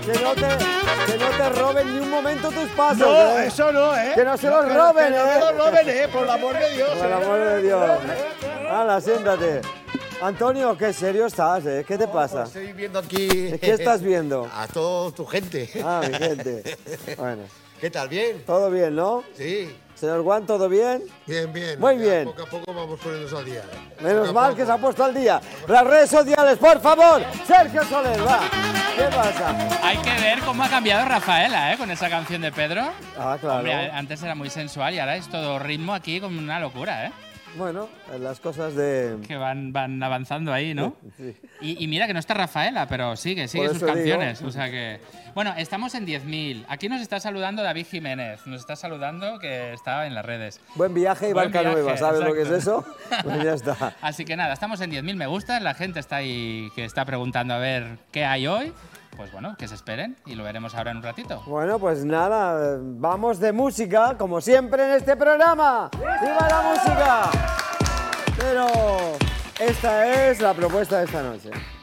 Que no te roben ni un momento tus pasos. No, eso no, ¿eh? Que no se los roben, que no me los roben, por el amor de Dios. Por el amor de Dios. Hala, siéntate. Antonio, qué serio estás, ¿eh? ¿Qué te pasa? Pues estoy viendo aquí... ¿Qué estás viendo? A toda tu gente. Ah, mi gente. Bueno. ¿Qué tal? ¿Bien? Todo bien, ¿no? Sí. Señor Juan, ¿todo bien? Bien, bien. Muy Ya bien. Poco a poco vamos poniéndonos al día. Menos mal que se ha puesto al día. Las redes sociales, por favor. Sergio Soler, va. ¿Qué pasa? Hay que ver cómo ha cambiado Rafaela, con esa canción de Pedro. Ah, claro. Hombre, antes era muy sensual y ahora es todo ritmo aquí como una locura, ¿eh? Bueno, las cosas de... Que van avanzando ahí, ¿no? Sí. Y mira que no está Rafaela, pero sigue Por sus eso canciones. digo. O sea que... Bueno, estamos en 10.000. Aquí nos está saludando David Jiménez. Nos está saludando que está en las redes. Buen viaje y Buen barca viaje, nueva, ¿sabes lo que es exacto. eso? Pues ya está. Así que nada, estamos en 10.000 me gustas. La gente está ahí que está preguntando a ver qué hay hoy. Pues bueno, que se esperen y lo veremos ahora en un ratito. Bueno, pues nada, vamos de música, como siempre en este programa. ¡Viva la música! Pero esta es la propuesta de esta noche.